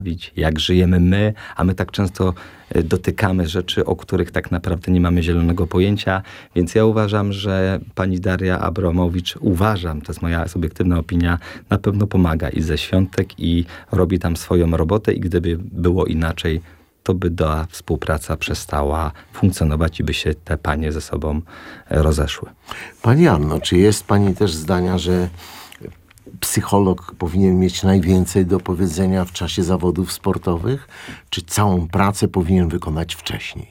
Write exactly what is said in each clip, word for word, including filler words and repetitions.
jak żyjemy my, a my tak często dotykamy rzeczy, o których tak naprawdę nie mamy zielonego pojęcia. Więc ja uważam, że pani Daria Abramowicz, uważam, to jest moja subiektywna opinia, na pewno pomaga i ze świątek i robi tam swoją robotę i gdyby było inaczej, to by ta współpraca przestała funkcjonować i by się te panie ze sobą rozeszły. Pani Anno, czy jest pani też zdania, że psycholog powinien mieć najwięcej do powiedzenia w czasie zawodów sportowych, czy całą pracę powinien wykonać wcześniej?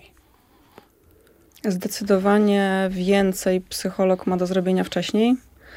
Zdecydowanie więcej psycholog ma do zrobienia wcześniej.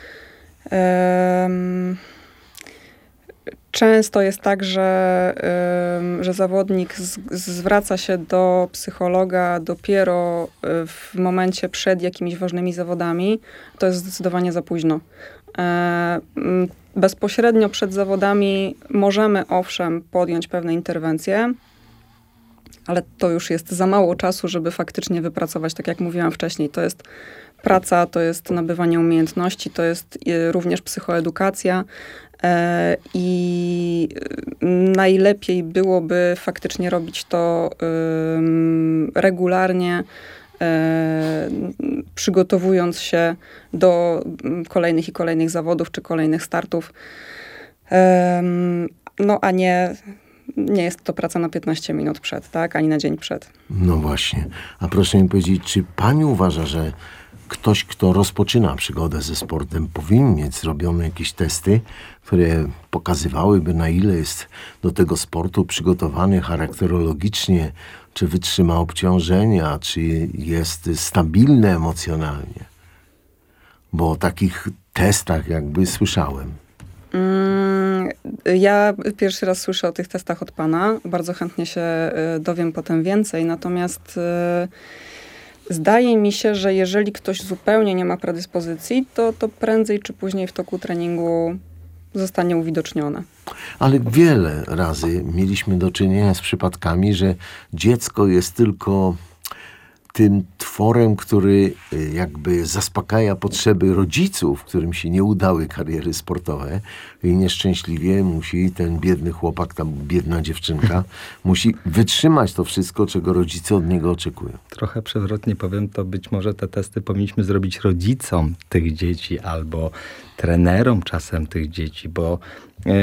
Um, często jest tak, że, um, że zawodnik z, zwraca się do psychologa dopiero w momencie przed jakimiś ważnymi zawodami. To jest zdecydowanie za późno. Um, bezpośrednio przed zawodami możemy owszem podjąć pewne interwencje, ale to już jest za mało czasu, żeby faktycznie wypracować, tak jak mówiłam wcześniej. To jest praca, to jest nabywanie umiejętności, to jest również psychoedukacja e, i najlepiej byłoby faktycznie robić to y, regularnie, e, przygotowując się do kolejnych i kolejnych zawodów, czy kolejnych startów. E, no a nie... Nie jest to praca na piętnaście minut przed, tak? Ani na dzień przed. No właśnie. A proszę mi powiedzieć, czy pani uważa, że ktoś, kto rozpoczyna przygodę ze sportem, powinien mieć zrobione jakieś testy, które pokazywałyby, na ile jest do tego sportu przygotowany charakterologicznie, czy wytrzyma obciążenia, czy jest stabilny emocjonalnie? Bo o takich testach jakby słyszałem. Ja pierwszy raz słyszę o tych testach od pana. Bardzo chętnie się dowiem potem więcej. Natomiast zdaje mi się, że jeżeli ktoś zupełnie nie ma predyspozycji, to, to prędzej czy później w toku treningu zostanie uwidocznione. Ale wiele razy mieliśmy do czynienia z przypadkami, że dziecko jest tylko tym tworem, który jakby zaspokaja potrzeby rodziców, którym się nie udały kariery sportowe i nieszczęśliwie musi ten biedny chłopak, ta biedna dziewczynka, musi wytrzymać to wszystko, czego rodzice od niego oczekują. Trochę przewrotnie powiem, to być może te testy powinniśmy zrobić rodzicom tych dzieci albo trenerom czasem tych dzieci, bo yy,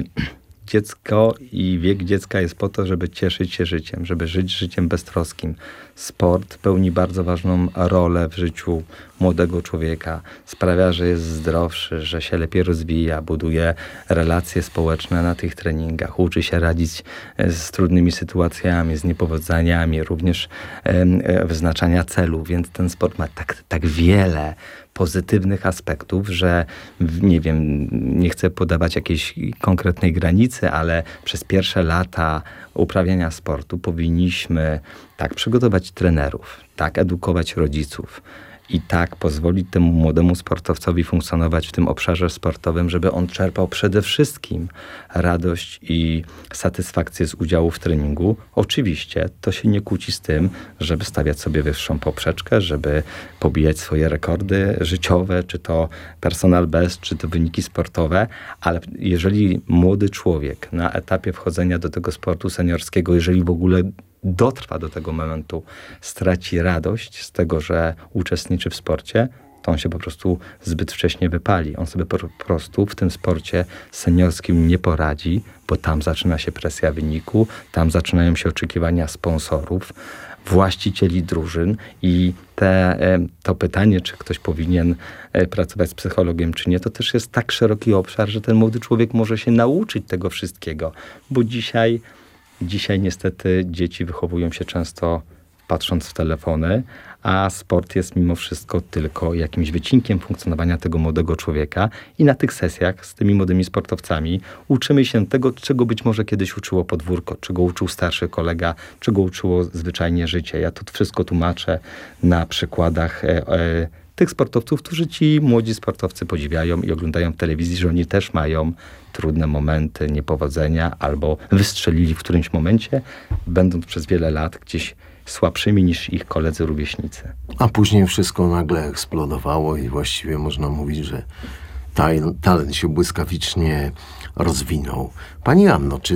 dziecko i wiek dziecka jest po to, żeby cieszyć się życiem, żeby żyć życiem beztroskim. Sport pełni bardzo ważną rolę w życiu młodego człowieka. Sprawia, że jest zdrowszy, że się lepiej rozwija, buduje relacje społeczne na tych treningach, uczy się radzić z trudnymi sytuacjami, z niepowodzeniami, również e, wyznaczania celu, więc ten sport ma tak, tak wiele pozytywnych aspektów, że nie wiem, nie chcę podawać jakiejś konkretnej granicy, ale przez pierwsze lata uprawiania sportu powinniśmy tak przygotować trenerów, tak edukować rodziców i tak pozwolić temu młodemu sportowcowi funkcjonować w tym obszarze sportowym, żeby on czerpał przede wszystkim radość i satysfakcję z udziału w treningu. Oczywiście to się nie kłóci z tym, żeby stawiać sobie wyższą poprzeczkę, żeby pobijać swoje rekordy życiowe, czy to personal best, czy to wyniki sportowe, ale jeżeli młody człowiek na etapie wchodzenia do tego sportu seniorskiego, jeżeli w ogóle dotrwa do tego momentu, straci radość z tego, że uczestniczy w sporcie, to on się po prostu zbyt wcześnie wypali. On sobie po prostu w tym sporcie seniorskim nie poradzi, bo tam zaczyna się presja wyniku, tam zaczynają się oczekiwania sponsorów, właścicieli drużyn i te, to pytanie, czy ktoś powinien pracować z psychologiem, czy nie, to też jest tak szeroki obszar, że ten młody człowiek może się nauczyć tego wszystkiego, bo dzisiaj Dzisiaj niestety dzieci wychowują się często patrząc w telefony, a sport jest mimo wszystko tylko jakimś wycinkiem funkcjonowania tego młodego człowieka i na tych sesjach z tymi młodymi sportowcami uczymy się tego, czego być może kiedyś uczyło podwórko, czego uczył starszy kolega, czego uczyło zwyczajnie życie. Ja to wszystko tłumaczę na przykładach e, e, tych sportowców, którzy ci młodzi sportowcy podziwiają i oglądają w telewizji, że oni też mają trudne momenty, niepowodzenia albo wystrzelili w którymś momencie, będąc przez wiele lat gdzieś słabszymi niż ich koledzy rówieśnicy. A później wszystko nagle eksplodowało i właściwie można mówić, że talent się błyskawicznie rozwinął. Pani Anno, czy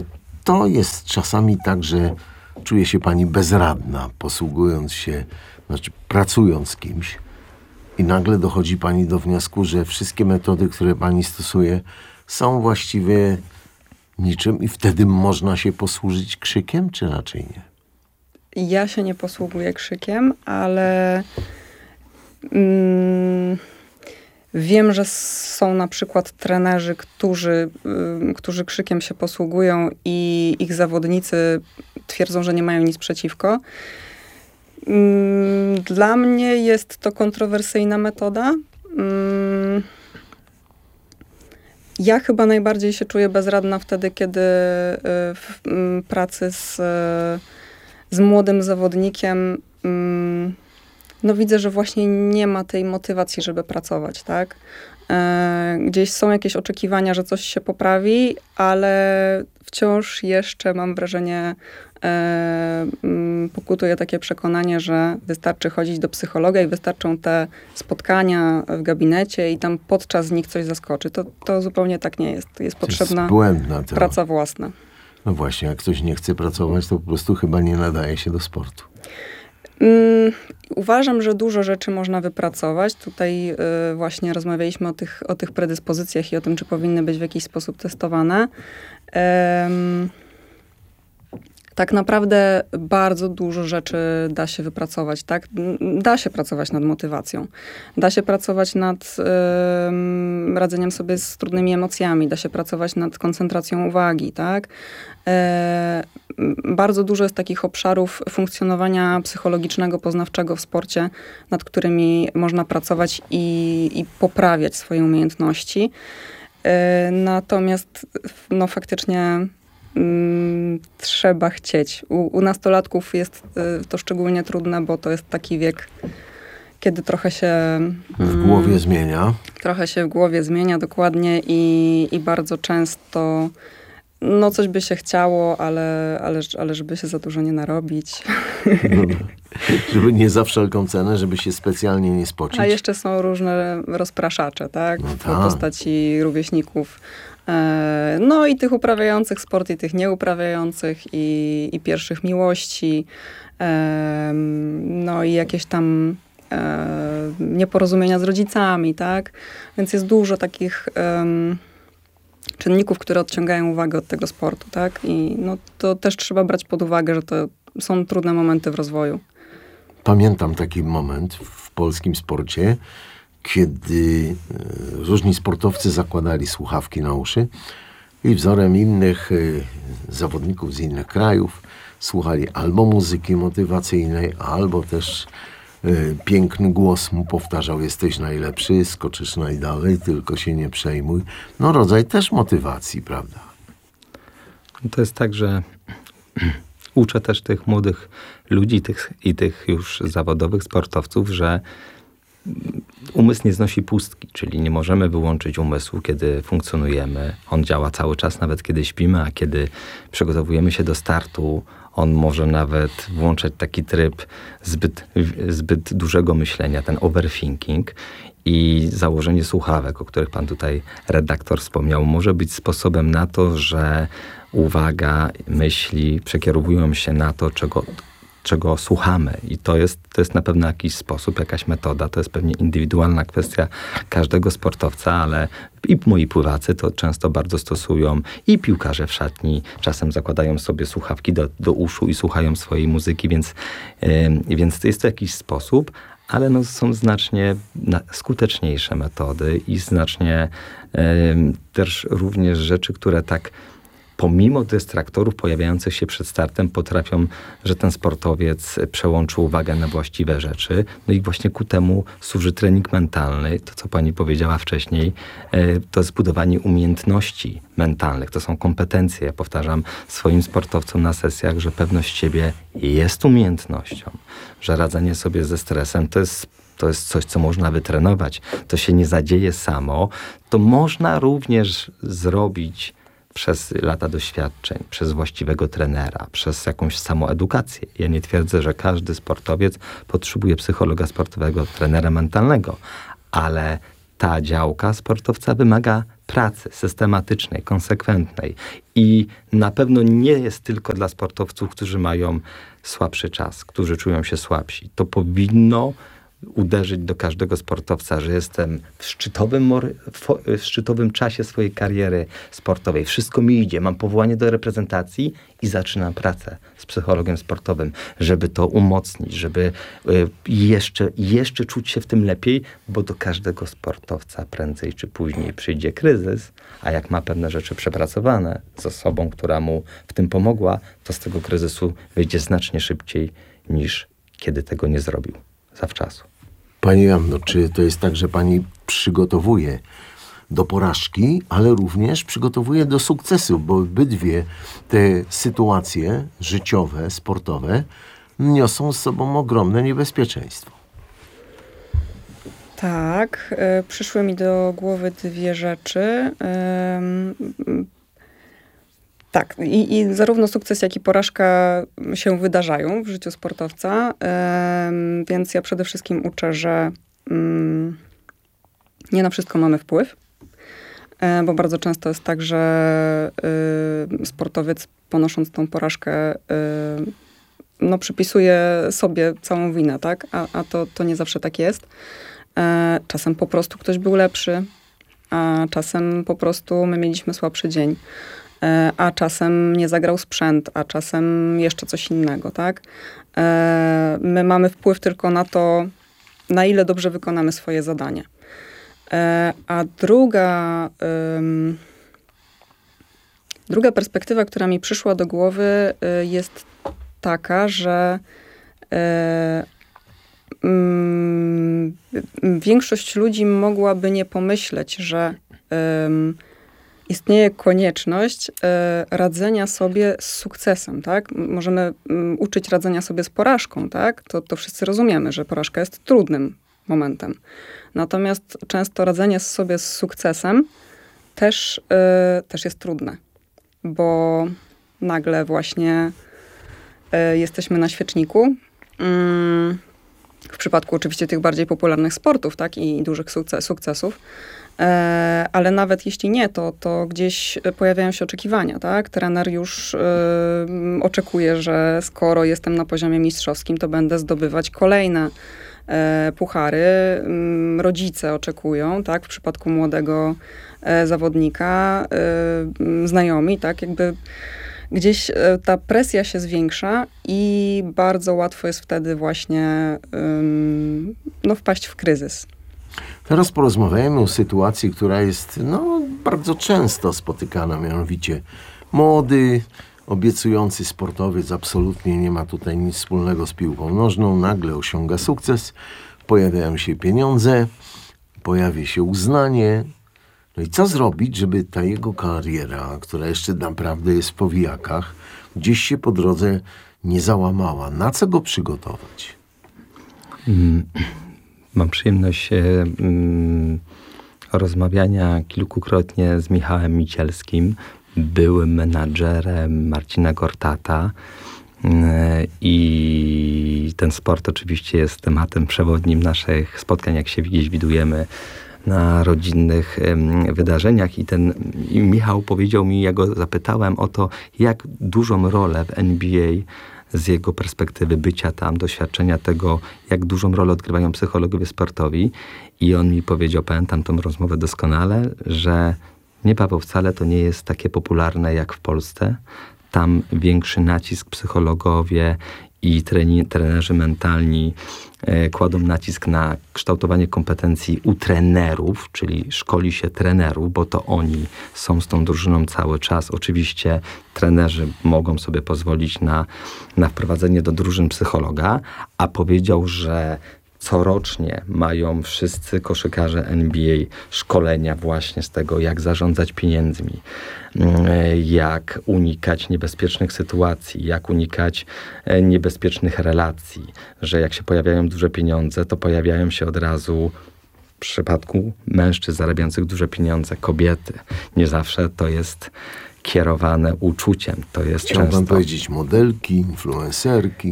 to jest czasami tak, że czuje się pani bezradna, posługując się, znaczy pracując z kimś i nagle dochodzi pani do wniosku, że wszystkie metody, które pani stosuje, są właściwie niczym i wtedy można się posłużyć krzykiem, czy raczej nie? Ja się nie posługuję krzykiem, ale mm, wiem, że są na przykład trenerzy, którzy, y, którzy krzykiem się posługują i ich zawodnicy twierdzą, że nie mają nic przeciwko. Mm, dla mnie jest to kontrowersyjna metoda. Mm, Ja chyba najbardziej się czuję bezradna wtedy, kiedy y, w y, pracy z, y, z młodym zawodnikiem y, no widzę, że właśnie nie ma tej motywacji, żeby pracować, tak? E, gdzieś są jakieś oczekiwania, że coś się poprawi, ale wciąż jeszcze mam wrażenie, e, m, pokutuje takie przekonanie, że wystarczy chodzić do psychologa i wystarczą te spotkania w gabinecie i tam podczas nich coś zaskoczy. To, to zupełnie tak nie jest. Jest potrzebna jest błędna praca własna. No właśnie, jak ktoś nie chce pracować, to po prostu chyba nie nadaje się do sportu. Mm, uważam, że dużo rzeczy można wypracować. Tutaj y, właśnie rozmawialiśmy o tych, o tych predyspozycjach i o tym, czy powinny być w jakiś sposób testowane. Em, tak naprawdę bardzo dużo rzeczy da się wypracować, tak? Da się pracować nad motywacją. Da się pracować nad um, radzeniem sobie z trudnymi emocjami. Da się pracować nad koncentracją uwagi, tak? E, bardzo dużo jest takich obszarów funkcjonowania psychologicznego, poznawczego w sporcie, nad którymi można pracować i, i poprawiać swoje umiejętności. E, natomiast no faktycznie Mm, trzeba chcieć. U, u nastolatków jest y, to szczególnie trudne, bo to jest taki wiek, kiedy trochę się... Mm, w głowie zmienia. Trochę się w głowie zmienia, dokładnie i, i bardzo często no coś by się chciało, ale, ale, ale żeby się za dużo nie narobić. No, żeby nie za wszelką cenę, żeby się specjalnie nie spocić. A jeszcze są różne rozpraszacze, tak? No w tak. postaci rówieśników. No i tych uprawiających sport, i tych nieuprawiających, i, i pierwszych miłości, no i jakieś tam nieporozumienia z rodzicami, tak? Więc jest dużo takich um, czynników, które odciągają uwagę od tego sportu, tak? I no, to też trzeba brać pod uwagę, że to są trudne momenty w rozwoju. Pamiętam taki moment w polskim sporcie, kiedy różni sportowcy zakładali słuchawki na uszy i wzorem innych zawodników z innych krajów słuchali albo muzyki motywacyjnej, albo też piękny głos mu powtarzał: jesteś najlepszy, skoczysz najdalej, tylko się nie przejmuj. No rodzaj też motywacji, prawda? To jest tak, że uczę też tych młodych ludzi tych, i tych już zawodowych sportowców, że umysł nie znosi pustki, czyli nie możemy wyłączyć umysłu, kiedy funkcjonujemy. On działa cały czas, nawet kiedy śpimy, a kiedy przygotowujemy się do startu, on może nawet włączać taki tryb zbyt, zbyt dużego myślenia, ten overthinking. I założenie słuchawek, o których pan tutaj redaktor wspomniał, może być sposobem na to, że uwaga, myśli przekierowują się na to, czego czego słuchamy. I to jest, to jest na pewno jakiś sposób, jakaś metoda. To jest pewnie indywidualna kwestia każdego sportowca, ale i moi pływacy to często bardzo stosują. I piłkarze w szatni czasem zakładają sobie słuchawki do, do uszu i słuchają swojej muzyki, więc, yy, więc jest to jakiś sposób, ale no są znacznie skuteczniejsze metody i znacznie yy, też również rzeczy, które tak pomimo dystraktorów pojawiających się przed startem potrafią, że ten sportowiec przełączy uwagę na właściwe rzeczy. No i właśnie ku temu służy trening mentalny. To, co pani powiedziała wcześniej, to jest budowanie umiejętności mentalnych. To są kompetencje. Ja powtarzam swoim sportowcom na sesjach, że pewność siebie jest umiejętnością. Że radzenie sobie ze stresem to jest To jest coś, co można wytrenować. To się nie zadzieje samo. To można również zrobić przez lata doświadczeń, przez właściwego trenera, przez jakąś samoedukację. Ja nie twierdzę, że każdy sportowiec potrzebuje psychologa sportowego, trenera mentalnego, ale ta działka sportowca wymaga pracy systematycznej, konsekwentnej i na pewno nie jest tylko dla sportowców, którzy mają słabszy czas, którzy czują się słabsi. To powinno uderzyć do każdego sportowca, że jestem w szczytowym, mor- w szczytowym czasie swojej kariery sportowej. Wszystko mi idzie, mam powołanie do reprezentacji i zaczynam pracę z psychologiem sportowym, żeby to umocnić, żeby y, jeszcze, jeszcze czuć się w tym lepiej, bo do każdego sportowca prędzej czy później przyjdzie kryzys, a jak ma pewne rzeczy przepracowane z osobą, która mu w tym pomogła, to z tego kryzysu wyjdzie znacznie szybciej niż kiedy tego nie zrobił zawczasu. Pani Joanno, czy to jest tak, że pani przygotowuje do porażki, ale również przygotowuje do sukcesu, bo obydwie te sytuacje życiowe, sportowe niosą z sobą ogromne niebezpieczeństwo. Tak, y, przyszły mi do głowy dwie rzeczy. Ym, tak, i, i zarówno sukces, jak i porażka się wydarzają w życiu sportowca, ym, więc ja przede wszystkim uczę, że ym, nie na wszystko mamy wpływ, y, bo bardzo często jest tak, że y, sportowiec ponosząc tą porażkę y, no, przypisuje sobie całą winę, tak? A, a to, to nie zawsze tak jest. E, czasem po prostu ktoś był lepszy, a czasem po prostu my mieliśmy słabszy dzień, e, a czasem nie zagrał sprzęt, a czasem jeszcze coś innego, tak? E, my mamy wpływ tylko na to, na ile dobrze wykonamy swoje zadanie. E, a druga, ym, druga perspektywa, która mi przyszła do głowy, y, jest taka, że y, Mm, większość ludzi mogłaby nie pomyśleć, że um, istnieje konieczność y, radzenia sobie z sukcesem, tak? Możemy um, uczyć radzenia sobie z porażką, tak? To, to wszyscy rozumiemy, że porażka jest trudnym momentem. Natomiast często radzenie sobie z sukcesem też, y, też jest trudne, bo nagle właśnie y, jesteśmy na świeczniku. Y, W przypadku oczywiście tych bardziej popularnych sportów, tak, i dużych sukces, sukcesów. E, ale nawet jeśli nie, to, to gdzieś pojawiają się oczekiwania, tak? Trener już e, oczekuje, że skoro jestem na poziomie mistrzowskim, to będę zdobywać kolejne e, puchary. E, rodzice oczekują, tak? W przypadku młodego e, zawodnika, e, znajomi, tak? Jakby gdzieś ta presja się zwiększa i bardzo łatwo jest wtedy właśnie um, no, wpaść w kryzys. Teraz porozmawiajmy o sytuacji, która jest no, bardzo często spotykana, mianowicie młody, obiecujący sportowiec absolutnie nie ma tutaj nic wspólnego z piłką nożną, nagle osiąga sukces, pojawiają się pieniądze, pojawia się uznanie. No i co zrobić, żeby ta jego kariera, która jeszcze naprawdę jest w powijakach, gdzieś się po drodze nie załamała? Na co go przygotować? Mm, mam przyjemność mm, rozmawiania kilkukrotnie z Michałem Micielskim, byłym menadżerem Marcina Gortata. I ten sport oczywiście jest tematem przewodnim naszych spotkań, jak się gdzieś widujemy na rodzinnych um, wydarzeniach. I ten i Michał powiedział mi, ja go zapytałem o to, jak dużą rolę w N B A z jego perspektywy bycia tam, doświadczenia tego, jak dużą rolę odgrywają psychologowie sportowi. I on mi powiedział, pamiętam tą rozmowę doskonale, że nie, Paweł, wcale to nie jest takie popularne jak w Polsce. Tam większy nacisk psychologowie i treni- trenerzy mentalni e, kładą nacisk na kształtowanie kompetencji u trenerów, czyli szkoli się trenerów, bo to oni są z tą drużyną cały czas. Oczywiście trenerzy mogą sobie pozwolić na, na wprowadzenie do drużyn psychologa, a powiedział, że corocznie mają wszyscy koszykarze N B A szkolenia właśnie z tego, jak zarządzać pieniędzmi, jak unikać niebezpiecznych sytuacji, jak unikać niebezpiecznych relacji, że jak się pojawiają duże pieniądze, to pojawiają się od razu w przypadku mężczyzn zarabiających duże pieniądze, kobiety. Nie zawsze to jest kierowane uczuciem. To jest Chciałbym często... powiedzieć modelki, influencerki.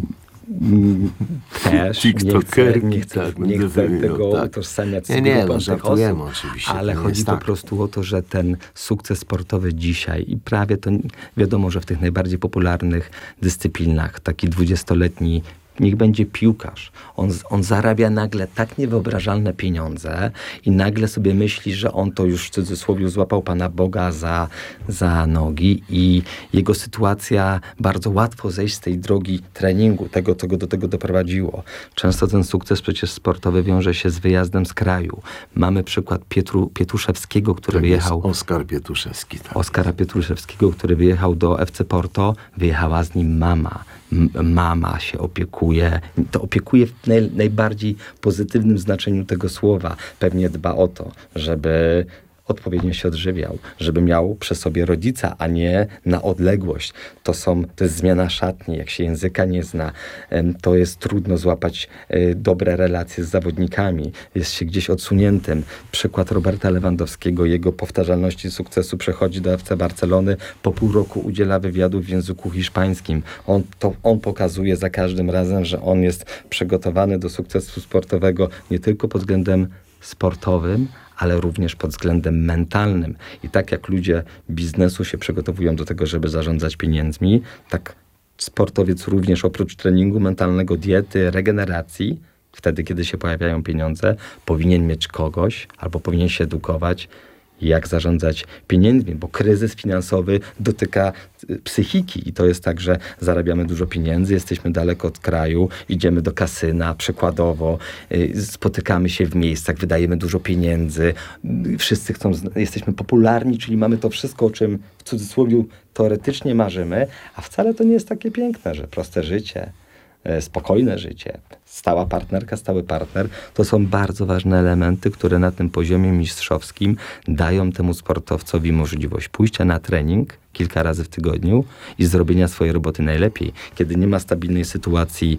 Też nie chcę, TikTokerki, nie chcę, tak, nie będę chcę wymieniał, tego tak. utożsamiać z Nie, nie, grupą no, tych żartujemy osób, oczywiście, ale to nie chodzi jest po tak. prostu o to, że ten sukces sportowy dzisiaj i prawie to wiadomo, że w tych najbardziej popularnych dyscyplinach taki dwudziestoletni niech będzie piłkarz. On, on zarabia nagle tak niewyobrażalne pieniądze i nagle sobie myśli, że on to już w cudzysłowie złapał Pana Boga za, za nogi i jego sytuacja bardzo łatwo zejść z tej drogi treningu, tego, co go do tego doprowadziło. Często ten sukces przecież sportowy wiąże się z wyjazdem z kraju. Mamy przykład Pietru, Pietuszewskiego, który Tak wyjechał... jest, Oskar Pietuszewski. Tak. Oskara Pietruszewskiego, który wyjechał do F C Porto, wyjechała z nim mama. M- mama się opiekuje, to opiekuje w naj- najbardziej pozytywnym znaczeniu tego słowa. Pewnie dba o to, żeby odpowiednio się odżywiał, żeby miał przy sobie rodzica, a nie na odległość. To są, to jest zmiana szatni, jak się języka nie zna, em, to jest trudno złapać e, dobre relacje z zawodnikami, jest się gdzieś odsuniętym. Przykład Roberta Lewandowskiego, jego powtarzalności sukcesu przechodzi do F C Barcelony, po pół roku udziela wywiadu w języku hiszpańskim. On, to, on pokazuje za każdym razem, że on jest przygotowany do sukcesu sportowego nie tylko pod względem sportowym, ale również pod względem mentalnym. I tak jak ludzie biznesu się przygotowują do tego, żeby zarządzać pieniędzmi, tak sportowiec również oprócz treningu mentalnego, diety, regeneracji, wtedy kiedy się pojawiają pieniądze, powinien mieć kogoś albo powinien się edukować, jak zarządzać pieniędzmi, bo kryzys finansowy dotyka psychiki i to jest tak, że zarabiamy dużo pieniędzy, jesteśmy daleko od kraju, idziemy do kasyna, przykładowo, y, spotykamy się w miejscach, wydajemy dużo pieniędzy, y, wszyscy chcą, jesteśmy popularni, czyli mamy to wszystko, o czym w cudzysłowie teoretycznie marzymy, a wcale to nie jest takie piękne, że proste życie, y, spokojne życie, stała partnerka, stały partner, to są bardzo ważne elementy, które na tym poziomie mistrzowskim dają temu sportowcowi możliwość pójścia na trening kilka razy w tygodniu i zrobienia swojej roboty najlepiej. Kiedy nie ma stabilnej sytuacji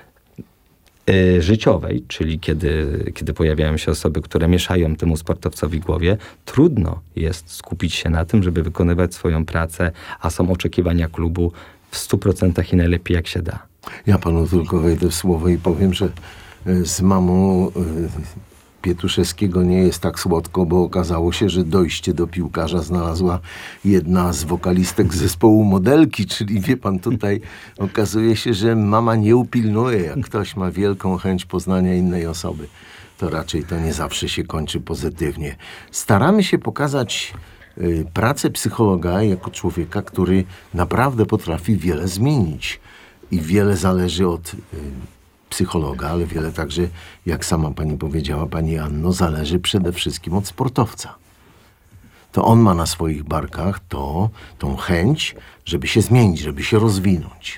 y, życiowej, czyli kiedy, kiedy pojawiają się osoby, które mieszają temu sportowcowi głowie, trudno jest skupić się na tym, żeby wykonywać swoją pracę, a są oczekiwania klubu w stu procentach i najlepiej jak się da. Ja panu tylko wejdę w słowo i powiem, że e, z mamą e, Pietuszewskiego nie jest tak słodko, bo okazało się, że dojście do piłkarza znalazła jedna z wokalistek zespołu Modelki, czyli wie pan, tutaj okazuje się, że mama nie upilnuje, jak ktoś ma wielką chęć poznania innej osoby. To raczej to nie zawsze się kończy pozytywnie. Staramy się pokazać y, pracę psychologa jako człowieka, który naprawdę potrafi wiele zmienić. I wiele zależy od y, psychologa, ale wiele także, jak sama pani powiedziała, pani Anno, zależy przede wszystkim od sportowca. To on ma na swoich barkach to, tą chęć, żeby się zmienić, żeby się rozwinąć.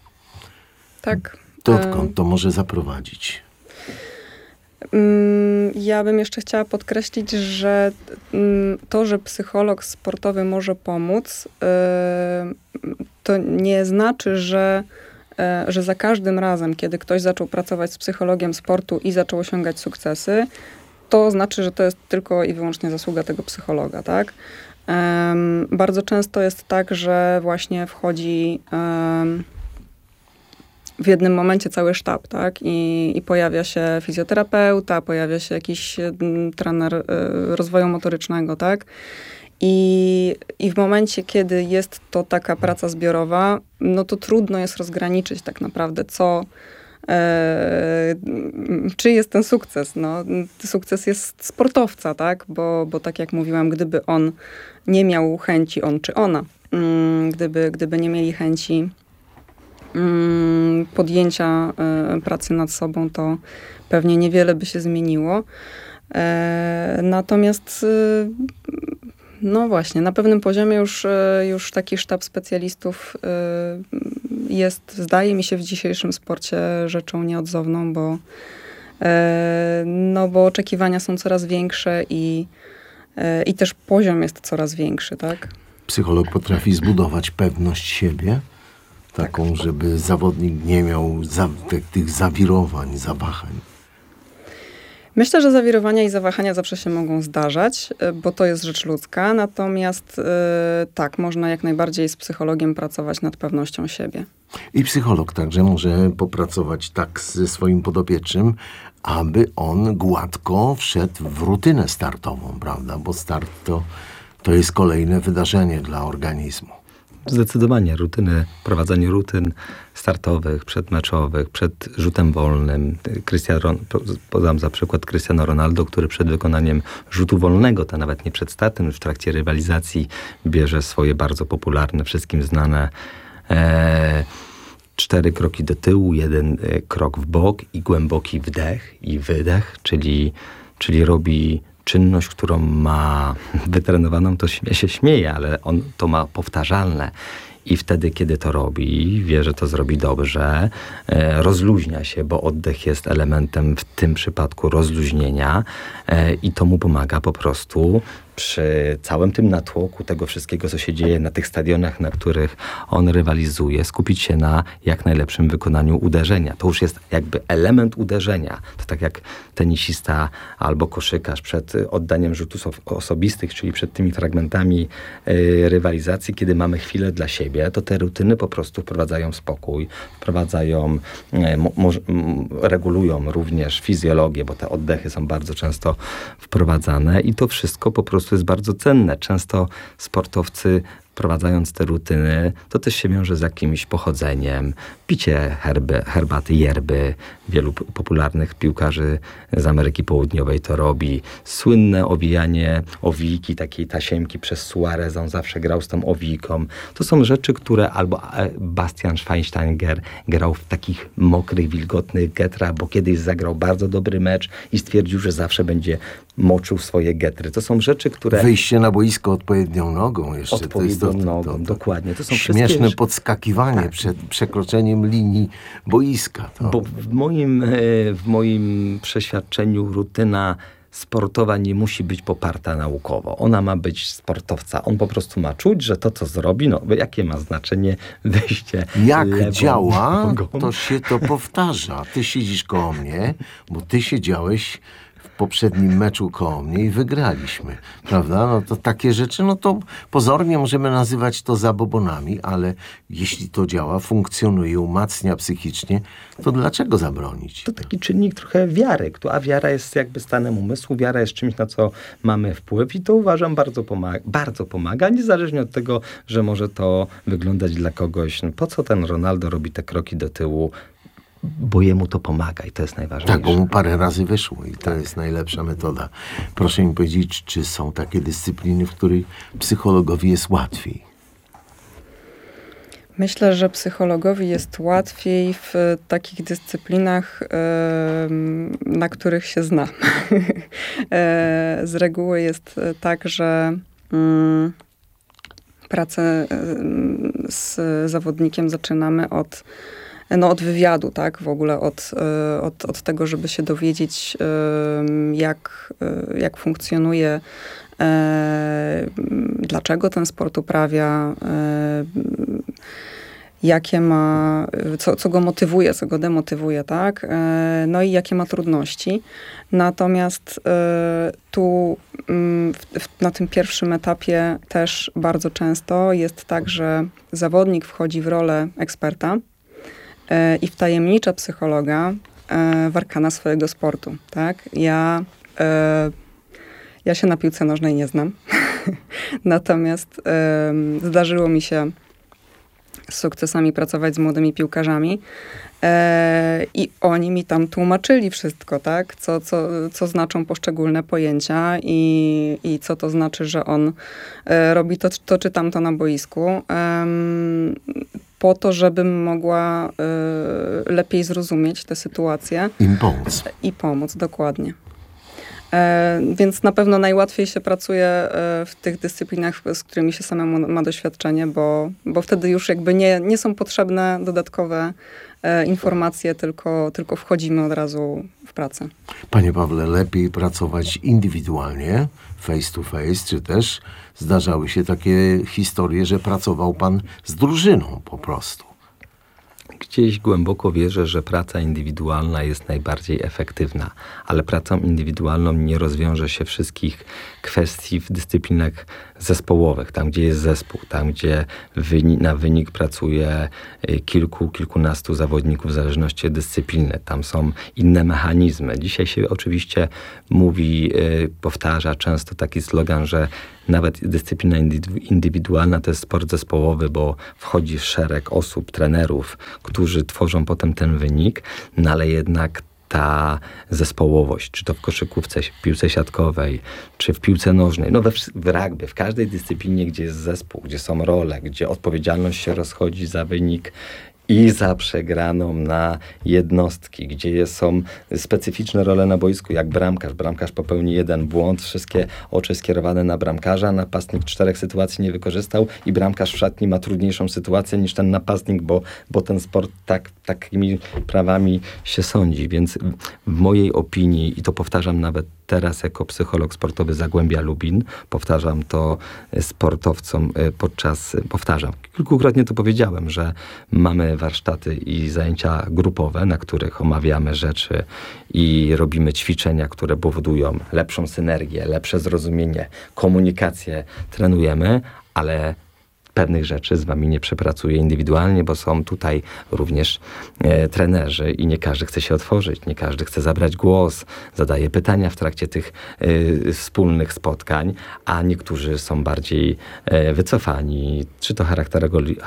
Tak. Dokąd to może zaprowadzić? Ja bym jeszcze chciała podkreślić, że to, że psycholog sportowy może pomóc, to nie znaczy, że, że za każdym razem, kiedy ktoś zaczął pracować z psychologiem sportu i zaczął osiągać sukcesy, to znaczy, że to jest tylko i wyłącznie zasługa tego psychologa, tak? Bardzo często jest tak, że właśnie wchodzi w jednym momencie cały sztab, tak? I, i pojawia się fizjoterapeuta, pojawia się jakiś m, trener y, rozwoju motorycznego, tak? I, I w momencie, kiedy jest to taka praca zbiorowa, no to trudno jest rozgraniczyć tak naprawdę, co, e, czy jest ten sukces. No, sukces jest sportowca, tak? Bo, bo tak jak mówiłam, gdyby on nie miał chęci, on czy ona, mm, gdyby, gdyby nie mieli chęci podjęcia y, pracy nad sobą, to pewnie niewiele by się zmieniło. E, natomiast y, no właśnie, na pewnym poziomie już, y, już taki sztab specjalistów y, jest, zdaje mi się, w dzisiejszym sporcie rzeczą nieodzowną, bo, e, no bo oczekiwania są coraz większe i, e, i też poziom jest coraz większy, tak? Psycholog potrafi zbudować pewność siebie, taką, tak, żeby zawodnik nie miał za, tych, tych zawirowań, zawahań. Myślę, że zawirowania i zawahania zawsze się mogą zdarzać, y, bo to jest rzecz ludzka. Natomiast y, tak, można jak najbardziej z psychologiem pracować nad pewnością siebie. I psycholog także może popracować tak ze swoim podopiecznym, aby on gładko wszedł w rutynę startową, prawda? Bo start to, to jest kolejne wydarzenie dla organizmu. Zdecydowanie rutyny, prowadzenie rutyn startowych, przedmeczowych, przed rzutem wolnym. Cristiano, podam za przykład Cristiano Ronaldo, który przed wykonaniem rzutu wolnego, to nawet nie przed startem, w trakcie rywalizacji bierze swoje bardzo popularne, wszystkim znane e, cztery kroki do tyłu, jeden e, krok w bok i głęboki wdech i wydech, czyli, czyli robi czynność, którą ma wytrenowaną, to śmie- się śmieje, ale on to ma powtarzalne. I wtedy, kiedy to robi, wie, że to zrobi dobrze, e, rozluźnia się, bo oddech jest elementem w tym przypadku rozluźnienia e, i to mu pomaga po prostu przy całym tym natłoku tego wszystkiego, co się dzieje na tych stadionach, na których on rywalizuje, skupić się na jak najlepszym wykonaniu uderzenia. To już jest jakby element uderzenia. To tak jak tenisista albo koszykarz przed oddaniem rzutów osobistych, czyli przed tymi fragmentami y, rywalizacji, kiedy mamy chwilę dla siebie, to te rutyny po prostu wprowadzają spokój, wprowadzają, y, mo, mo, regulują również fizjologię, bo te oddechy są bardzo często wprowadzane i to wszystko po prostu jest bardzo cenne. Często sportowcy, wprowadzając te rutyny, to też się wiąże z jakimś pochodzeniem. Picie herby, herbaty, yerby. Wielu p- popularnych piłkarzy z Ameryki Południowej to robi. Słynne owijanie owijki, takiej tasiemki przez Suarez. On zawsze grał z tą owijką. To są rzeczy, które albo Bastian Schweinsteiger grał w takich mokrych, wilgotnych getrach, bo kiedyś zagrał bardzo dobry mecz i stwierdził, że zawsze będzie moczył swoje getry. To są rzeczy, które... Wyjście na boisko odpowiednią nogą jeszcze. Odpowiednią to jest to, nogą, to, to, dokładnie. To są śmieszne wszystkie... podskakiwanie Tak. przed przekroczeniem linii boiska. To... Bo w moim, e, w moim przeświadczeniu rutyna sportowa nie musi być poparta naukowo. Ona ma być sportowca. On po prostu ma czuć, że to, co zrobi, no jakie ma znaczenie wyjście Jak lewą działa, nogą. to się to powtarza. Ty siedzisz koło mnie, bo ty siedziałeś w poprzednim meczu koło mnie i wygraliśmy, prawda? No to takie rzeczy, no to pozornie możemy nazywać to zabobonami, ale jeśli to działa, funkcjonuje, umacnia psychicznie, to dlaczego zabronić? To taki czynnik trochę wiary, a wiara jest jakby stanem umysłu, wiara jest czymś, na co mamy wpływ i to uważam bardzo pomaga, bardzo pomaga, niezależnie od tego, że może to wyglądać dla kogoś, no po co ten Ronaldo robi te kroki do tyłu, bo jemu to pomaga i to jest najważniejsze. Tak, bo mu parę razy wyszło i to Tak. jest najlepsza metoda. Proszę mi powiedzieć, czy są takie dyscypliny, w których psychologowi jest łatwiej? Myślę, że psychologowi jest łatwiej w takich dyscyplinach, em, na których się zna. E, Z reguły jest tak, że mm, pracę em, z zawodnikiem zaczynamy od, no, od wywiadu, tak? W ogóle od, e, od, od tego, żeby się dowiedzieć, em, jak, e, jak funkcjonuje, e, dlaczego ten sport uprawia, e, jakie ma, co, co go motywuje, co go demotywuje, tak? E, No i jakie ma trudności. Natomiast e, tu mm, w, w, na tym pierwszym etapie też bardzo często jest tak, że zawodnik wchodzi w rolę eksperta e, i wtajemnicza psychologa e, w arkana swojego sportu, tak? Ja, e, ja się na piłce nożnej nie znam. Natomiast e, zdarzyło mi się z sukcesami pracować z młodymi piłkarzami e, i oni mi tam tłumaczyli wszystko, tak? Co, co, co znaczą poszczególne pojęcia i, i co to znaczy, że on e, robi to, to czy tamto na boisku. E, po to, żebym mogła e, lepiej zrozumieć tę sytuację. Im pomóc. I pomóc, dokładnie. E, więc na pewno najłatwiej się pracuje e, w tych dyscyplinach, z którymi się samemu ma doświadczenie, bo, bo wtedy już jakby nie, nie są potrzebne dodatkowe e, informacje, tylko, tylko wchodzimy od razu w pracę. Panie Pawle, lepiej pracować indywidualnie, face to face, czy też zdarzały się takie historie, że pracował pan z drużyną po prostu? Gdzieś głęboko wierzę, że praca indywidualna jest najbardziej efektywna, ale pracą indywidualną nie rozwiąże się wszystkich kwestii w dyscyplinach zespołowych, tam gdzie jest zespół, tam gdzie wyni- na wynik pracuje kilku, kilkunastu zawodników w zależności od dyscypliny. Tam są inne mechanizmy. Dzisiaj się oczywiście mówi, powtarza często taki slogan, że nawet dyscyplina indywidualna to jest sport zespołowy, bo wchodzi szereg osób, trenerów, którzy tworzą potem ten wynik, no ale jednak ta zespołowość, czy to w koszykówce, w piłce siatkowej, czy w piłce nożnej, no we, w rugby, w każdej dyscyplinie, gdzie jest zespół, gdzie są role, gdzie odpowiedzialność się rozchodzi za wynik i za przegraną na jednostki, gdzie są specyficzne role na boisku, jak bramkarz. Bramkarz popełni jeden błąd, wszystkie oczy skierowane na bramkarza, napastnik czterech sytuacji nie wykorzystał i bramkarz w szatni ma trudniejszą sytuację niż ten napastnik, bo, bo ten sport tak, takimi prawami się sądzi. Więc w mojej opinii, i to powtarzam nawet teraz jako psycholog sportowy Zagłębia Lubin, powtarzam to sportowcom podczas, powtarzam, kilkukrotnie to powiedziałem, że mamy warsztaty i zajęcia grupowe, na których omawiamy rzeczy i robimy ćwiczenia, które powodują lepszą synergię, lepsze zrozumienie, komunikację, trenujemy, ale pewnych rzeczy z wami nie przepracuję indywidualnie, bo są tutaj również e, trenerzy i nie każdy chce się otworzyć, nie każdy chce zabrać głos, zadaje pytania w trakcie tych e, wspólnych spotkań, a niektórzy są bardziej e, wycofani, czy to charakterolo-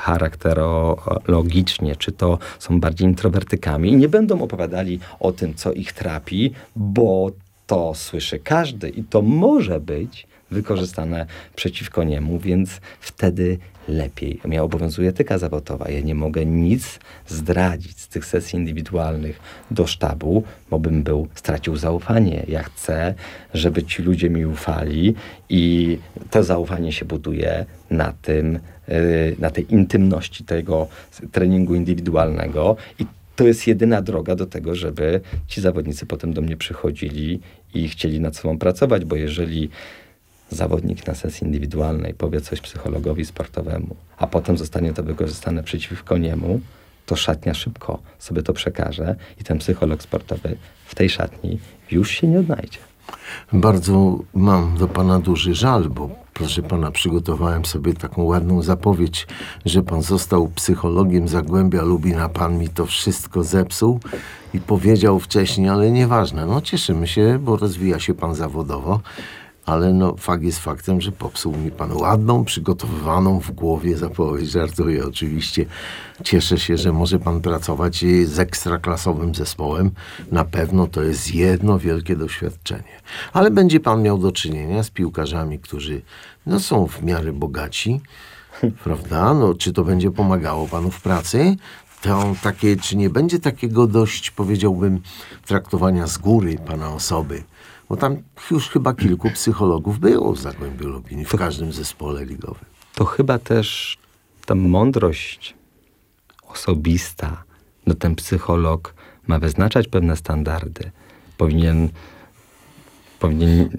charakterologicznie, czy to są bardziej introwertykami i nie będą opowiadali o tym, co ich trapi, bo to słyszy każdy i to może być wykorzystane przeciwko niemu, więc wtedy lepiej. Mnie obowiązuje etyka zawodowa. Ja nie mogę nic zdradzić z tych sesji indywidualnych do sztabu, bo bym był, stracił zaufanie. Ja chcę, żeby ci ludzie mi ufali i to zaufanie się buduje na tym, na tej intymności tego treningu indywidualnego i to jest jedyna droga do tego, żeby ci zawodnicy potem do mnie przychodzili i chcieli nad sobą pracować, bo jeżeli zawodnik na sesji indywidualnej powie coś psychologowi sportowemu, a potem zostanie to wykorzystane przeciwko niemu, to szatnia szybko sobie to przekaże i ten psycholog sportowy w tej szatni już się nie odnajdzie. Bardzo mam do pana duży żal, bo proszę pana, przygotowałem sobie taką ładną zapowiedź, że pan został psychologiem Zagłębia Lubin, a pan mi to wszystko zepsuł i powiedział wcześniej, ale nieważne. No cieszymy się, bo rozwija się pan zawodowo. Ale no, fakt jest faktem, że popsuł mi pan ładną, przygotowywaną w głowie zapowiedź. Żartuję oczywiście. Cieszę się, że może pan pracować z ekstraklasowym zespołem. Na pewno to jest jedno wielkie doświadczenie. Ale będzie pan miał do czynienia z piłkarzami, którzy no, są w miarę bogaci, prawda? No, czy to będzie pomagało panu w pracy? To takie, czy nie będzie takiego dość, powiedziałbym, traktowania z góry pana osoby? Bo tam już chyba kilku psychologów było w Zagłębiu Lubin, w każdym zespole ligowym. To chyba też ta mądrość osobista, no ten psycholog ma wyznaczać pewne standardy. Powinien, powinien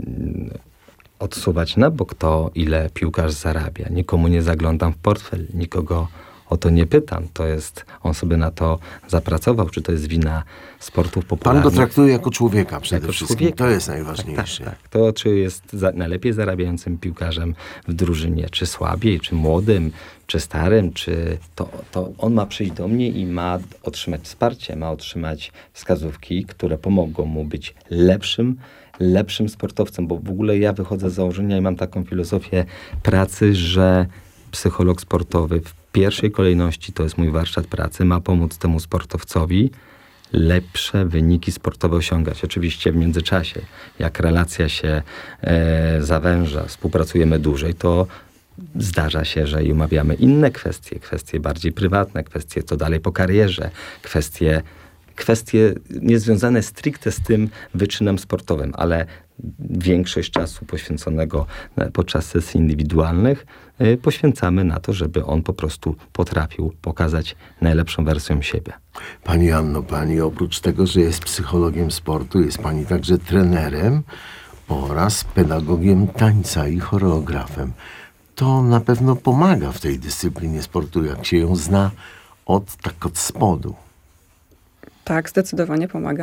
odsuwać na bok to, ile piłkarz zarabia. Nikomu nie zaglądam w portfel, nikogo o to nie pytam. To jest, on sobie na to zapracował, czy to jest wina sportów popularnych. Pan go traktuje jako człowieka przede jako wszystkim. Człowieka. To jest najważniejsze. Tak, tak. To, czy jest za, najlepiej zarabiającym piłkarzem w drużynie, czy słabiej, czy młodym, czy starym, czy to, to on ma przyjść do mnie i ma otrzymać wsparcie, ma otrzymać wskazówki, które pomogą mu być lepszym, lepszym sportowcem, bo w ogóle ja wychodzę z założenia i mam taką filozofię pracy, że psycholog sportowy w pierwszej kolejności, to jest mój warsztat pracy, ma pomóc temu sportowcowi lepsze wyniki sportowe osiągać. Oczywiście w międzyczasie, jak relacja się e, zawęża, współpracujemy dłużej, to zdarza się, że i omawiamy inne kwestie, kwestie bardziej prywatne, kwestie co dalej po karierze, kwestie, kwestie niezwiązane stricte z tym wyczynem sportowym, ale większość czasu poświęconego podczas sesji indywidualnych y, poświęcamy na to, żeby on po prostu potrafił pokazać najlepszą wersję siebie. Pani Anno, pani oprócz tego, że jest psychologiem sportu, jest pani także trenerem oraz pedagogiem tańca i choreografem. To na pewno pomaga w tej dyscyplinie sportu, jak się ją zna od tak od spodu. Tak, zdecydowanie pomaga.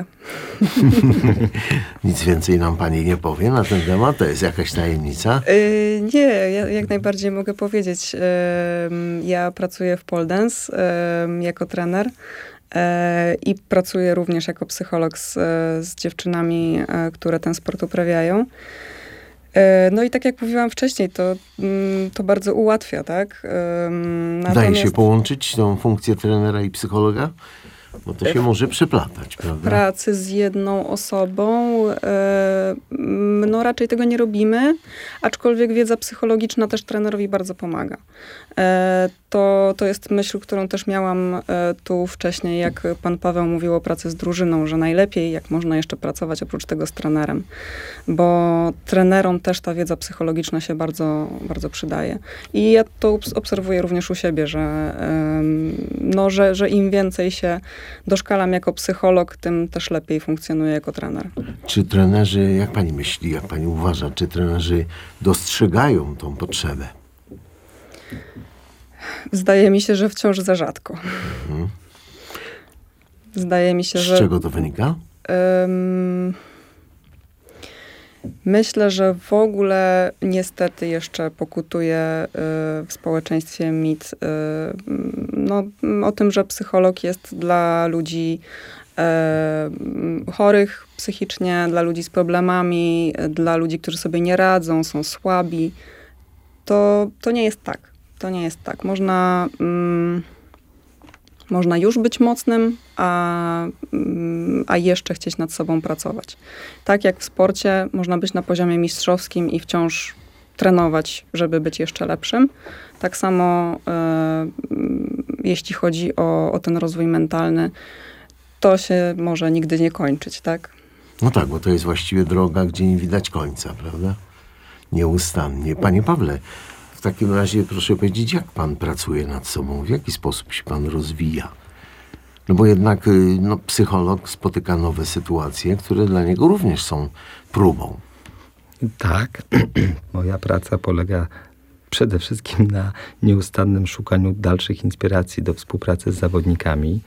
Nic więcej nam pani nie powie na ten temat? To jest jakaś tajemnica? Yy, nie, ja jak najbardziej mogę powiedzieć. Yy, ja pracuję w pole dance yy, jako trener yy, i pracuję również jako psycholog z, z dziewczynami, yy, które ten sport uprawiają. Yy, no i tak jak mówiłam wcześniej, to, yy, to bardzo ułatwia, tak? Yy, natomiast... Daje się natomiast... połączyć tą funkcję trenera i psychologa? Bo to się może przeplatać, prawda? Pracy z jedną osobą, no raczej tego nie robimy, aczkolwiek wiedza psychologiczna też trenerowi bardzo pomaga. To, to jest myśl, którą też miałam tu wcześniej, jak pan Paweł mówił o pracy z drużyną, że najlepiej, jak można jeszcze pracować oprócz tego z trenerem, bo trenerom też ta wiedza psychologiczna się bardzo, bardzo przydaje. I ja to obserwuję również u siebie, że, no, że, że im więcej się doszkalam jako psycholog, tym też lepiej funkcjonuję jako trener. Czy trenerzy, jak pani myśli, jak pani uważa, czy trenerzy dostrzegają tą potrzebę? Zdaje mi się, że wciąż za rzadko. Hmm. Zdaje mi się, Z że... Z czego to wynika? Um, myślę, że w ogóle niestety jeszcze pokutuje y, w społeczeństwie mit y, no, o tym, że psycholog jest dla ludzi y, chorych psychicznie, dla ludzi z problemami, dla ludzi, którzy sobie nie radzą, są słabi. To, to nie jest tak. To nie jest tak. Można, mm, można już być mocnym, a, mm, a jeszcze chcieć nad sobą pracować. Tak jak w sporcie można być na poziomie mistrzowskim i wciąż trenować, żeby być jeszcze lepszym. Tak samo y, y, jeśli chodzi o, o ten rozwój mentalny, to się może nigdy nie kończyć, tak? No tak, bo to jest właściwie droga, gdzie nie widać końca, prawda? Nieustannie. Panie Pawle, w takim razie proszę powiedzieć, jak pan pracuje nad sobą? W jaki sposób się pan rozwija? No bo jednak no, psycholog spotyka nowe sytuacje, które dla niego również są próbą. Tak. Moja praca polega przede wszystkim na nieustannym szukaniu dalszych inspiracji do współpracy z zawodnikami.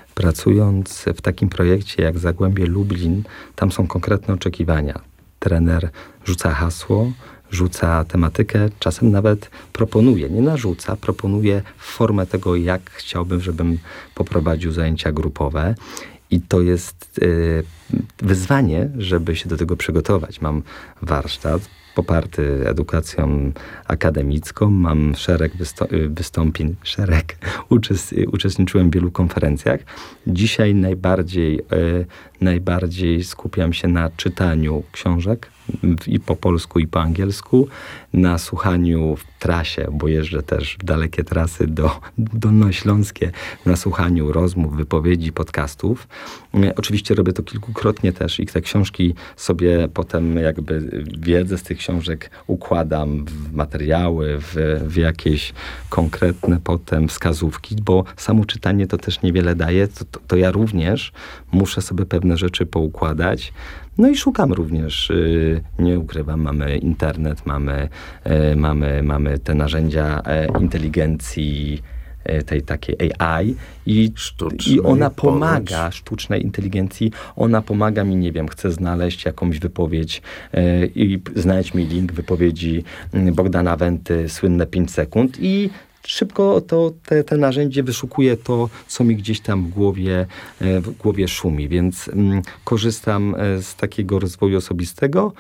Pracując w takim projekcie jak Zagłębie Lublin, tam są konkretne oczekiwania. Trener rzuca hasło, rzuca tematykę, czasem nawet proponuje, nie narzuca, proponuje formę tego, jak chciałbym, żebym poprowadził zajęcia grupowe. I to jest y, wyzwanie, żeby się do tego przygotować. Mam warsztat poparty edukacją akademicką, mam szereg wysto- wystąpień, szereg, Uczest, uczestniczyłem w wielu konferencjach. Dzisiaj najbardziej, y, najbardziej skupiam się na czytaniu książek i po polsku, i po angielsku, na słuchaniu w trasie, bo jeżdżę też w dalekie trasy do dolnośląskie, na słuchaniu rozmów, wypowiedzi, podcastów. Oczywiście robię to kilkukrotnie też i te książki sobie potem jakby wiedzę z tych książek układam w materiały, w, w jakieś konkretne potem wskazówki, bo samo czytanie to też niewiele daje, to, to, to ja również muszę sobie pewne rzeczy poukładać. No i szukam również, yy, nie ukrywam, mamy internet, mamy, yy, mamy, mamy te narzędzia yy, inteligencji, yy, tej takiej A I i, i ona pomaga, ponoć. Sztucznej inteligencji, ona pomaga mi, nie wiem, chcę znaleźć jakąś wypowiedź yy, i znaleźć mi link wypowiedzi Bogdana Wenty, słynne pięć sekund i szybko to, te, te narzędzie wyszukuje to, co mi gdzieś tam w głowie, w głowie szumi, więc mm, korzystam z takiego rozwoju osobistego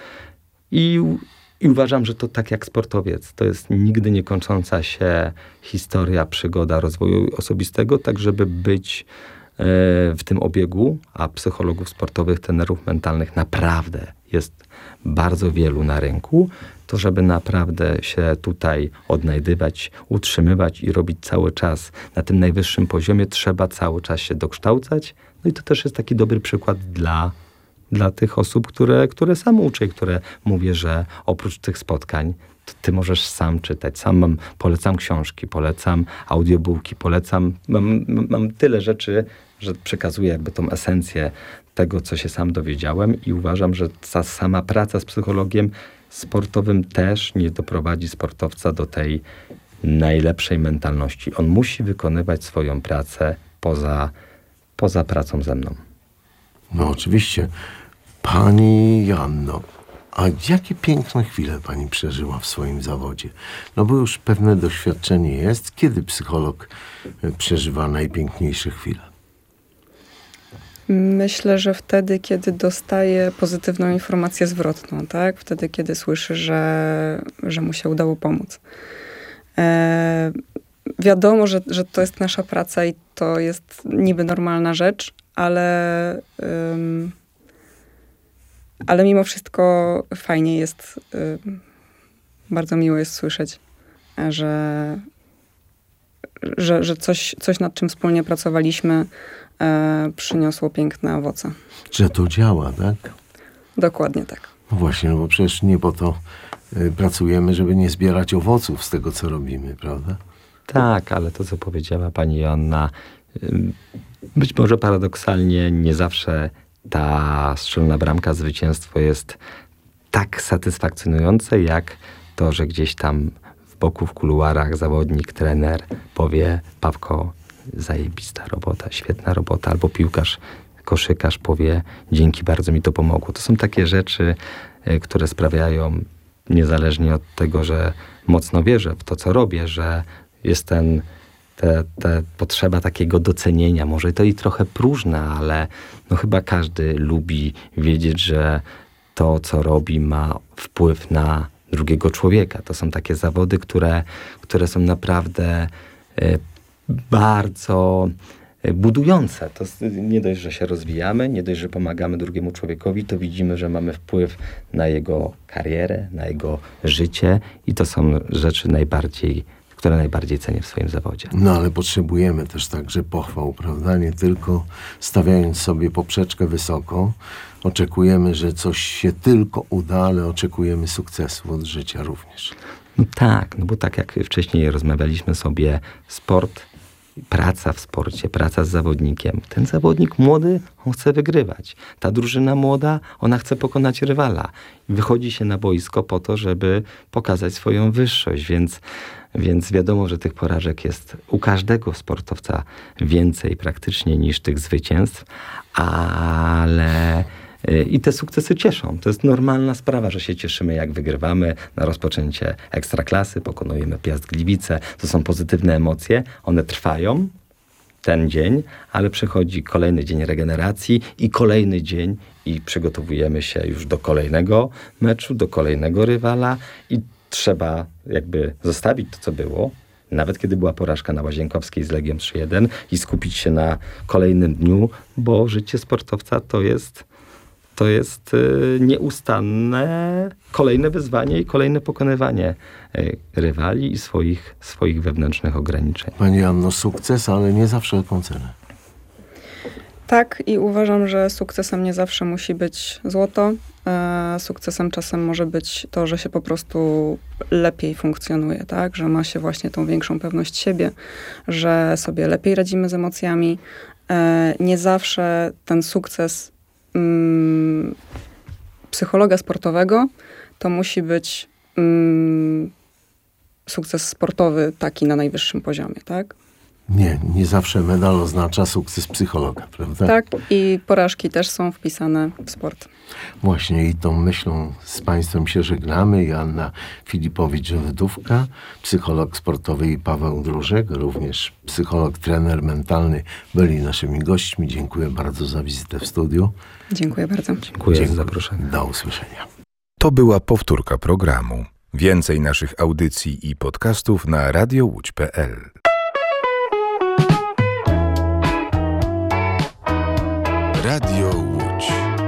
i, i uważam, że to tak jak sportowiec. To jest nigdy nie kończąca się historia, przygoda rozwoju osobistego, tak żeby być e, w tym obiegu, a psychologów sportowych, trenerów mentalnych naprawdę jest bardzo wielu na rynku, to żeby naprawdę się tutaj odnajdywać, utrzymywać i robić cały czas na tym najwyższym poziomie, trzeba cały czas się dokształcać. No i to też jest taki dobry przykład dla, dla tych osób, które, które sam uczę i które mówię, że oprócz tych spotkań to ty możesz sam czytać. Sam mam, polecam książki, polecam audiobooki, polecam, mam, mam tyle rzeczy, że przekazuję jakby tą esencję tego, co się sam dowiedziałem i uważam, że ta sama praca z psychologiem sportowym też nie doprowadzi sportowca do tej najlepszej mentalności. On musi wykonywać swoją pracę poza, poza pracą ze mną. No oczywiście. Pani Joanno, a jakie piękne chwile pani przeżyła w swoim zawodzie? No bo już pewne doświadczenie jest. Kiedy psycholog przeżywa najpiękniejsze chwile? Myślę, że wtedy, kiedy dostaje pozytywną informację zwrotną, tak? Wtedy, kiedy słyszy, że, że mu się udało pomóc. E, wiadomo, że, że to jest nasza praca i to jest niby normalna rzecz, ale, ym, ale mimo wszystko fajnie jest, ym, bardzo miło jest słyszeć, że, że, że coś, coś, nad czym wspólnie pracowaliśmy, e, przyniosło piękne owoce. Że to działa, tak? Dokładnie tak. No właśnie, no bo przecież nie po to y, pracujemy, żeby nie zbierać owoców z tego, co robimy, prawda? Tak, ale to, co powiedziała pani Joanna, ym, być może paradoksalnie nie zawsze ta strzelna bramka, zwycięstwo jest tak satysfakcjonujące, jak to, że gdzieś tam w boku, w kuluarach zawodnik, trener powie: Pawko, zajebista robota, świetna robota, albo piłkarz, koszykarz powie: dzięki, bardzo mi to pomogło. To są takie rzeczy, y, które sprawiają, niezależnie od tego, że mocno wierzę w to, co robię, że jest ten Te, te potrzeba takiego docenienia, może to i trochę próżne, ale no chyba każdy lubi wiedzieć, że to, co robi, ma wpływ na drugiego człowieka. To są takie zawody, które, które są naprawdę y, bardzo budujące. To nie dość, że się rozwijamy, nie dość, że pomagamy drugiemu człowiekowi, to widzimy, że mamy wpływ na jego karierę, na jego życie i to są rzeczy najbardziej które najbardziej cenię w swoim zawodzie. No ale potrzebujemy też także pochwał, prawda? Nie tylko stawiając sobie poprzeczkę wysoko, oczekujemy, że coś się tylko uda, ale oczekujemy sukcesu od życia również. No tak, no bo tak jak wcześniej rozmawialiśmy sobie, sport, praca w sporcie, praca z zawodnikiem. Ten zawodnik młody, on chce wygrywać. Ta drużyna młoda, ona chce pokonać rywala. I wychodzi się na boisko po to, żeby pokazać swoją wyższość, więc Więc wiadomo, że tych porażek jest u każdego sportowca więcej praktycznie niż tych zwycięstw, ale i te sukcesy cieszą. To jest normalna sprawa, że się cieszymy, jak wygrywamy na rozpoczęcie Ekstraklasy, pokonujemy Piast Gliwice. To są pozytywne emocje, one trwają ten dzień, ale przychodzi kolejny dzień regeneracji i kolejny dzień i przygotowujemy się już do kolejnego meczu, do kolejnego rywala i trzeba jakby zostawić to, co było, nawet kiedy była porażka na Łazienkowskiej z Legią trzy jeden i skupić się na kolejnym dniu, bo życie sportowca to jest, to jest y, nieustanne kolejne wyzwanie i kolejne pokonywanie y, rywali i swoich, swoich wewnętrznych ograniczeń. Pani Anno, sukces, ale nie zawsze jaką cenę. Tak, i uważam, że sukcesem nie zawsze musi być złoto. E, sukcesem czasem może być to, że się po prostu lepiej funkcjonuje, tak? Że ma się właśnie tą większą pewność siebie, że sobie lepiej radzimy z emocjami. E, nie zawsze ten sukces mm, psychologa sportowego to musi być mm, sukces sportowy taki na najwyższym poziomie, tak? Nie, nie zawsze medal oznacza sukces psychologa, prawda? Tak, i porażki też są wpisane w sport. Właśnie i tą myślą z Państwem się żegnamy. Joanna Filipowicz-Wdówka, psycholog sportowy, i Paweł Dróżek, również psycholog, trener mentalny, byli naszymi gośćmi. Dziękuję bardzo za wizytę w studiu. Dziękuję bardzo. Dziękuję, Dziękuję za zaproszenie. Do usłyszenia. To była powtórka programu. Więcej naszych audycji i podcastów na radio łódź kropka p l. Radio